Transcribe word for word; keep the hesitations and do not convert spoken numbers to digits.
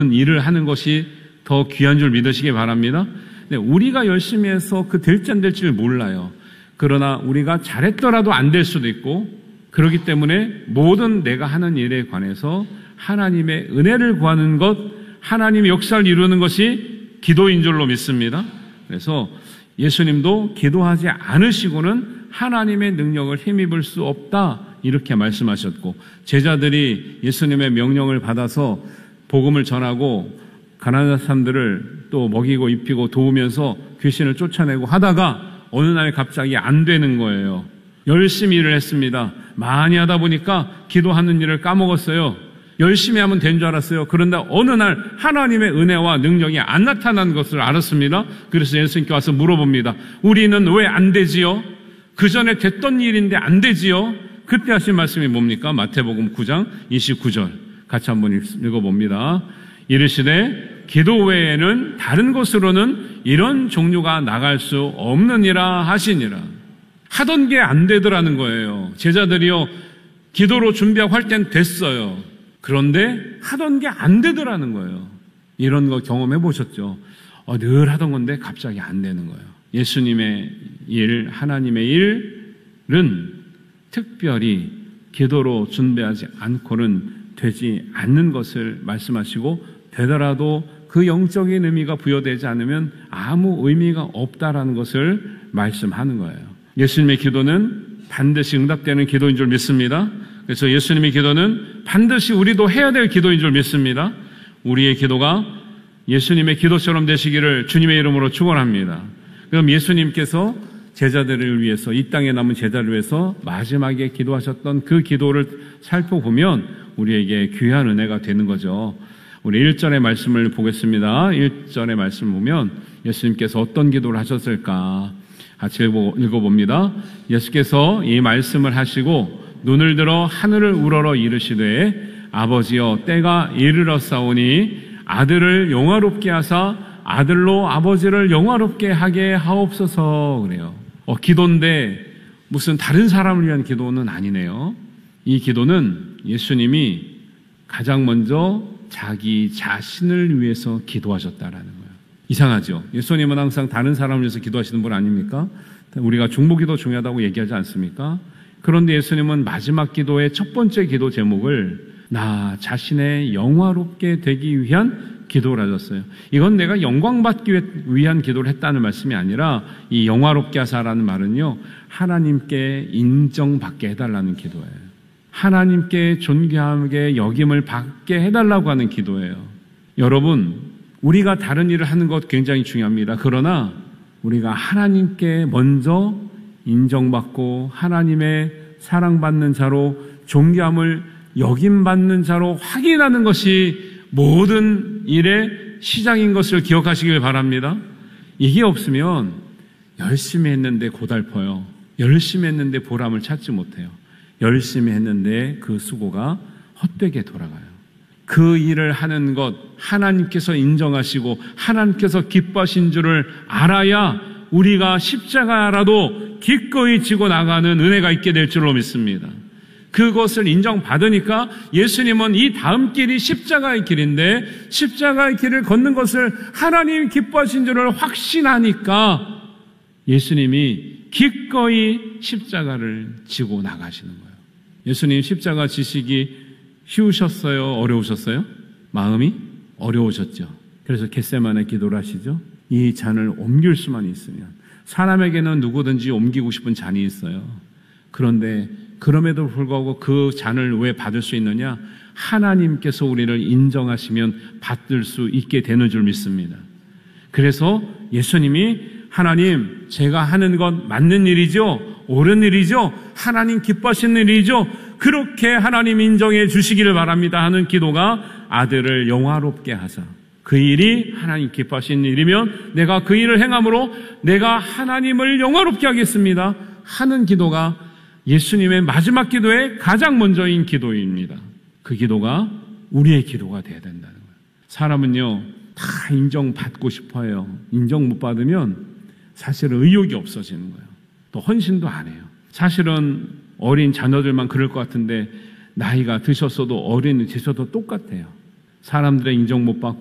일을 하는 것이 더 귀한 줄 믿으시기 바랍니다. 네, 우리가 열심히 해서 그 될지 안 될지를 몰라요. 그러나 우리가 잘했더라도 안 될 수도 있고, 그렇기 때문에 모든 내가 하는 일에 관해서 하나님의 은혜를 구하는 것, 하나님의 역사를 이루는 것이 기도인 줄로 믿습니다. 그래서 예수님도 기도하지 않으시고는 하나님의 능력을 힘입을 수 없다, 이렇게 말씀하셨고, 제자들이 예수님의 명령을 받아서 복음을 전하고 가난한 사람들을 또 먹이고 입히고 도우면서 귀신을 쫓아내고 하다가 어느 날 갑자기 안 되는 거예요. 열심히 일을 했습니다. 많이 하다 보니까 기도하는 일을 까먹었어요. 열심히 하면 된 줄 알았어요. 그런데 어느 날 하나님의 은혜와 능력이 안 나타난 것을 알았습니다. 그래서 예수님께 와서 물어봅니다. 우리는 왜 안 되지요? 그 전에 됐던 일인데 안 되지요? 그때 하신 말씀이 뭡니까? 마태복음 구 장 이십구 절 같이 한번 읽어봅니다. 이르시되 기도 외에는 다른 곳으로는 이런 종류가 나갈 수 없느니라 하시니라. 하던 게 안 되더라는 거예요. 제자들이요, 기도로 준비하고 할 땐 됐어요. 그런데 하던 게 안 되더라는 거예요. 이런 거 경험해 보셨죠? 어, 늘 하던 건데 갑자기 안 되는 거예요. 예수님의 일, 하나님의 일은 특별히 기도로 준비하지 않고는 되지 않는 것을 말씀하시고, 되더라도 그 영적인 의미가 부여되지 않으면 아무 의미가 없다라는 것을 말씀하는 거예요. 예수님의 기도는 반드시 응답되는 기도인 줄 믿습니다. 그래서 예수님의 기도는 반드시 우리도 해야 될 기도인 줄 믿습니다. 우리의 기도가 예수님의 기도처럼 되시기를 주님의 이름으로 축원합니다. 그럼 예수님께서 제자들을 위해서, 이 땅에 남은 제자를 위해서 마지막에 기도하셨던 그 기도를 살펴보면 우리에게 귀한 은혜가 되는 거죠. 우리 일 절의 말씀을 보겠습니다. 일 절의 말씀을 보면 예수님께서 어떤 기도를 하셨을까? 같이 읽어봅니다. 예수께서 이 말씀을 하시고 눈을 들어 하늘을 우러러 이르시되 아버지여 때가 이르렀사오니 아들을 영화롭게 하사 아들로 아버지를 영화롭게 하게 하옵소서. 그래요. 어, 기도인데 무슨 다른 사람을 위한 기도는 아니네요. 이 기도는 예수님이 가장 먼저 자기 자신을 위해서 기도하셨다라는 거예요. 이상하죠? 예수님은 항상 다른 사람을 위해서 기도하시는 분 아닙니까? 우리가 중보기도 중요하다고 얘기하지 않습니까? 그런데 예수님은 마지막 기도의 첫 번째 기도 제목을 나 자신의 영화롭게 되기 위한 기도를 하셨어요. 이건 내가 영광받기 위한 기도를 했다는 말씀이 아니라 이 영화롭게 하사라는 말은요, 하나님께 인정받게 해달라는 기도예요. 하나님께 존귀하게 여김을 받게 해달라고 하는 기도예요. 여러분, 우리가 다른 일을 하는 것 굉장히 중요합니다. 그러나 우리가 하나님께 먼저 인정받고 하나님의 사랑받는 자로, 존귀함을 여김받는 자로 확인하는 것이 모든 일의 시작인 것을 기억하시길 바랍니다. 이게 없으면 열심히 했는데 고달퍼요. 열심히 했는데 보람을 찾지 못해요. 열심히 했는데 그 수고가 헛되게 돌아가요. 그 일을 하는 것 하나님께서 인정하시고 하나님께서 기뻐하신 줄을 알아야 우리가 십자가라도 기꺼이 지고 나가는 은혜가 있게 될 줄로 믿습니다. 그것을 인정받으니까 예수님은 이 다음 길이 십자가의 길인데 십자가의 길을 걷는 것을 하나님 기뻐하신 줄을 확신하니까 예수님이 기꺼이 십자가를 지고 나가시는 거예요. 예수님 십자가 지시기 쉬우셨어요? 어려우셨어요? 마음이 어려우셨죠. 그래서 겟세마네 기도를 하시죠. 이 잔을 옮길 수만 있으면. 사람에게는 누구든지 옮기고 싶은 잔이 있어요. 그런데 그럼에도 불구하고 그 잔을 왜 받을 수 있느냐? 하나님께서 우리를 인정하시면 받을 수 있게 되는 줄 믿습니다. 그래서 예수님이 하나님, 제가 하는 것 맞는 일이죠? 옳은 일이죠? 하나님 기뻐하시는 일이죠? 그렇게 하나님 인정해 주시기를 바랍니다 하는 기도가 아들을 영화롭게 하사, 그 일이 하나님 기뻐하시는 일이면 내가 그 일을 행함으로 내가 하나님을 영화롭게 하겠습니다 하는 기도가 예수님의 마지막 기도의 가장 먼저인 기도입니다. 그 기도가 우리의 기도가 되어야 된다는 거예요. 사람은요, 다 인정받고 싶어요. 인정 못 받으면 사실은 의욕이 없어지는 거예요. 또 헌신도 안 해요. 사실은 어린 자녀들만 그럴 것 같은데 나이가 드셨어도 어른이 되셔도 똑같아요. 사람들의 인정 못 받고